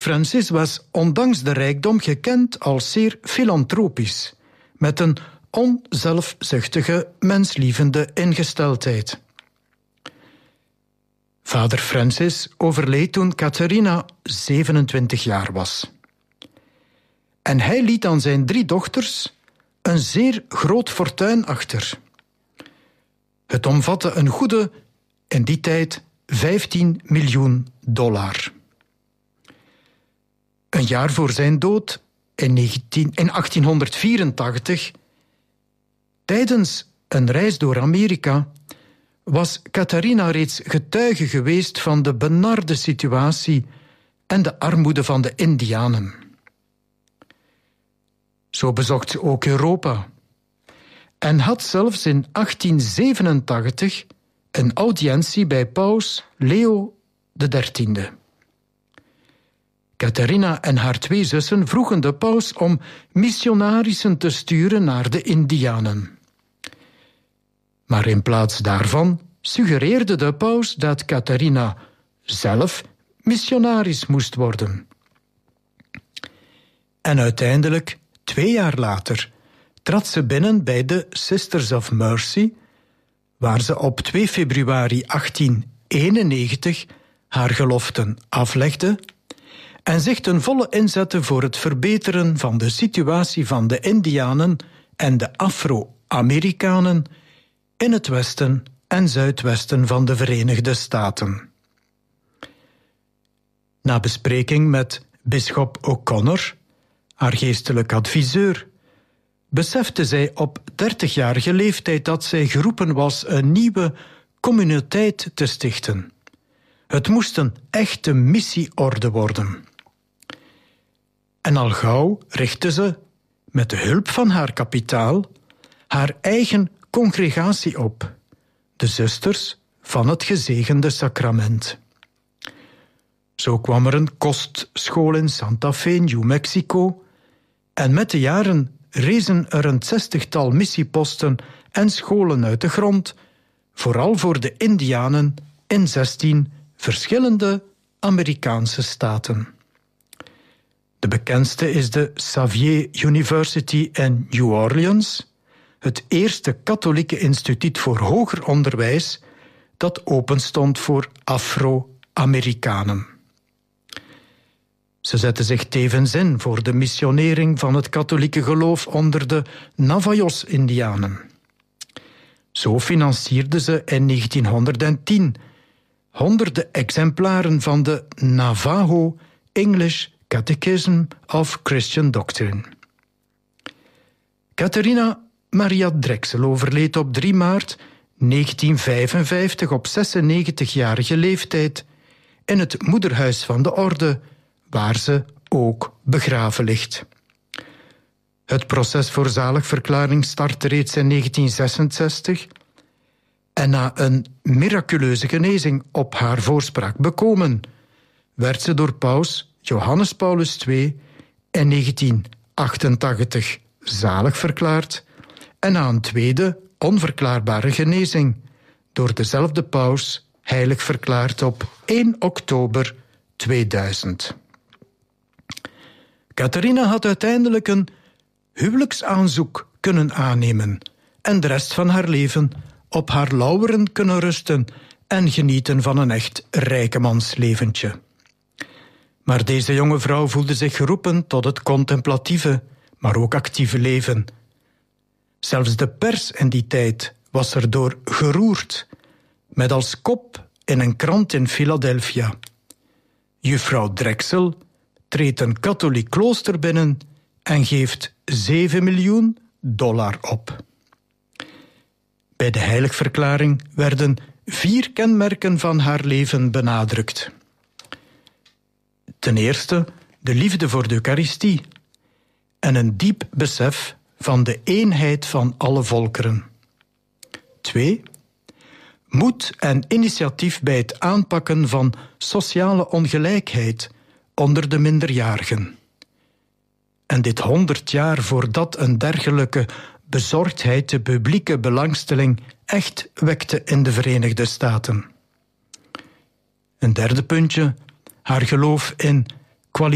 Francis was ondanks de rijkdom gekend als zeer filantropisch, met een onzelfzuchtige, menslievende ingesteldheid. Vader Francis overleed toen Catharina 27 jaar was. En hij liet aan zijn 3 dochters een zeer groot fortuin achter. Het omvatte een goede, in die tijd, $15 miljoen. Een jaar voor zijn dood, in 1884, tijdens een reis door Amerika, was Catharina reeds getuige geweest van de benarde situatie en de armoede van de Indianen. Zo bezocht ze ook Europa en had zelfs in 1887 een audiëntie bij paus Leo XIII. Catharina en haar 2 zussen vroegen de paus om missionarissen te sturen naar de Indianen. Maar in plaats daarvan suggereerde de paus dat Catharina zelf missionaris moest worden. En uiteindelijk, 2 jaar later, trad ze binnen bij de Sisters of Mercy, waar ze op 2 februari 1891 haar geloften aflegde en zich ten volle inzette voor het verbeteren van de situatie van de Indianen en de Afro-Amerikanen in het westen en zuidwesten van de Verenigde Staten. Na bespreking met bisschop O'Connor, haar geestelijk adviseur, besefte zij op 30-jarige leeftijd dat zij geroepen was een nieuwe communiteit te stichten. Het moest een echte missieorde worden. En al gauw richtte ze, met de hulp van haar kapitaal, haar eigen congregatie op, de Zusters van het Gezegende Sacrament. Zo kwam er een kostschool in Santa Fe, New Mexico, en met de jaren rezen er een 60-tal missieposten en scholen uit de grond, vooral voor de Indianen in 16 verschillende Amerikaanse staten. De bekendste is de Xavier University in New Orleans, het eerste katholieke instituut voor hoger onderwijs dat openstond voor Afro-Amerikanen. Ze zette zich tevens in voor de missionering van het katholieke geloof onder de Navajos-Indianen. Zo financierde ze in 1910 honderden exemplaren van de Navajo English Catechism of Christian Doctrine. Catharina Maria Drexel overleed op 3 maart 1955 op 96-jarige leeftijd in het moederhuis van de orde, waar ze ook begraven ligt. Het proces voor zaligverklaring startte reeds in 1966 en na een miraculeuze genezing op haar voorspraak bekomen, werd ze door paus Johannes Paulus II in 1988 zalig verklaard en na een tweede onverklaarbare genezing door dezelfde paus heilig verklaard op 1 oktober 2000. Catharina had uiteindelijk een huwelijksaanzoek kunnen aannemen en de rest van haar leven op haar lauweren kunnen rusten en genieten van een echt rijkemansleventje. Maar deze jonge vrouw voelde zich geroepen tot het contemplatieve, maar ook actieve leven. Zelfs de pers in die tijd was erdoor geroerd, met als kop in een krant in Philadelphia: Juffrouw Drexel treedt een katholiek klooster binnen en geeft $7 miljoen op. Bij de heiligverklaring werden 4 kenmerken van haar leven benadrukt. Ten eerste de liefde voor de Eucharistie en een diep besef van de eenheid van alle volkeren. 2. Moed en initiatief bij het aanpakken van sociale ongelijkheid onder de minderjarigen. En dit 100 jaar voordat een dergelijke bezorgdheid de publieke belangstelling echt wekte in de Verenigde Staten. Een derde puntje, haar geloof in